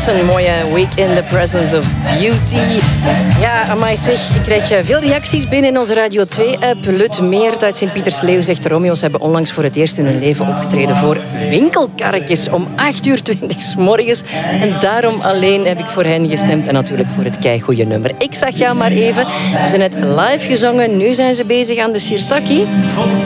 Wilson, mooie Week in the Presence of Beauty. Ja, amai zeg, ik krijg veel reacties binnen in onze Radio 2-app. Lut Meert uit Sint-Pietersleeuw zegt... Romeo's hebben onlangs voor het eerst in hun leven opgetreden voor winkelkarretjes om 8:20 's morgens. En daarom alleen heb ik voor hen gestemd. En natuurlijk voor het keigoeie nummer. Ik zag jou maar even. Ze zijn net live gezongen. Nu zijn ze bezig aan de Sirtaki.